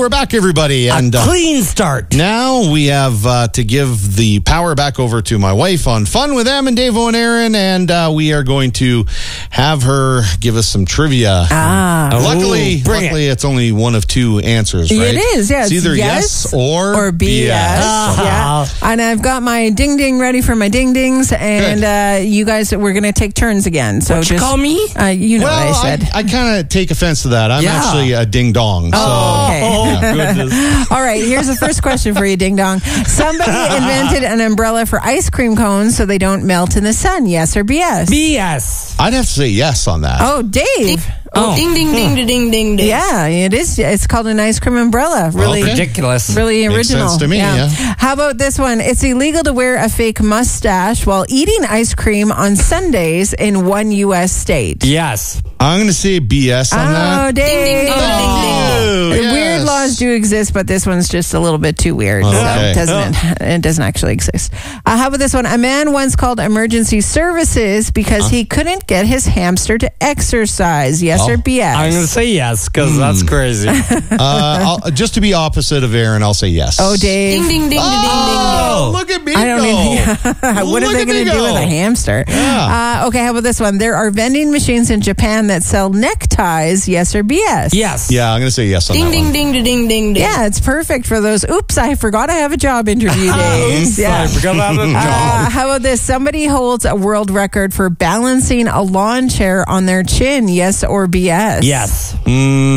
we're back, everybody. And Clean start. now we have to give the power back over to my wife on Fun with Em and Dave and Aaron, and we are going to have her give us some trivia. Luckily, it's only one of two answers, right? It is, yeah. It's either yes or BS. Yeah. And I've got my ding ding ready for my ding dings, and you guys, we're going to take turns again. So What'd you call me? You know Well, what I said. I kind of take offense to that. I'm actually a ding dong. So. Okay. Goodness. All right, here's the first question for you, Ding Dong. Somebody invented an umbrella for ice cream cones so they don't melt in the sun. Yes or BS? BS. I'd have to say yes on that. Oh, Dave. Ding, ding, ding, ding, ding, ding, ding. Yeah, it is. It's called an ice cream umbrella. Really Ridiculous. Really Makes original. sense to me, yeah. How about this one? It's illegal to wear a fake mustache while eating ice cream on Sundays in one U.S. state. Yes. I'm going to say BS on that. Oh, Dave. Ding, ding, ding, ding, ding. Yes. Weird laws do exist, but this one's just a little bit too weird. Okay. So it doesn't actually exist. How about this one? A man once called emergency services because he couldn't get his hamster to exercise. Yes or BS? I'm going to say yes because that's crazy. Just to be opposite of Aaron, I'll say yes. Oh, Dave. Ding, ding, ding, ding, Oh, ding, look at me I don't go. what are they going to do with a hamster? Yeah. Okay, how about this one? There are vending machines in Japan that sell neckties. Yes or BS? Yes. Yeah, I'm going to say yes on ding, that ding, one. ding, ding, ding, ding, ding. Yeah, it's perfect for those. Oops, I forgot I have a job interview days. I forgot about the job. How about this? Somebody holds a world record for balancing a lawn chair on their chin. Yes or BS? Yes.